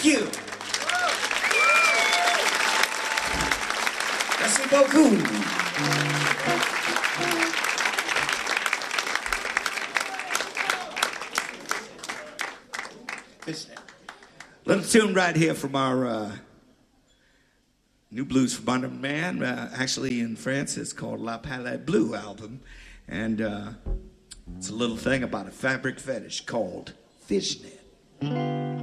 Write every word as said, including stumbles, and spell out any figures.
Thank you. Merci beaucoup. This little tune right here from our uh, new Blues for Modern Man. Uh, actually, in France, it's called La Palette Bleu album. And uh, it's a little thing about a fabric fetish called fishnet.